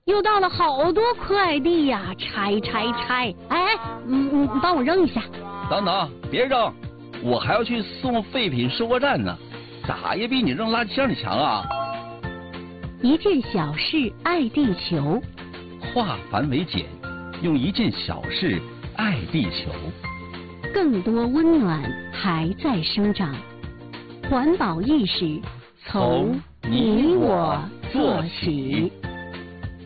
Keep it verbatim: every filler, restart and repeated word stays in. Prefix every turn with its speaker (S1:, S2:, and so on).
S1: 又到了好多快递呀，拆拆拆！哎，嗯嗯，帮我扔一下。
S2: 等等，别扔，我还要去送废品收货站呢，咋也比你扔垃圾箱里强啊！
S1: 一件小事爱地球，
S2: 化繁为简，用一件小事爱地球。
S1: 更多温暖还在生长，环保意识从你我做起。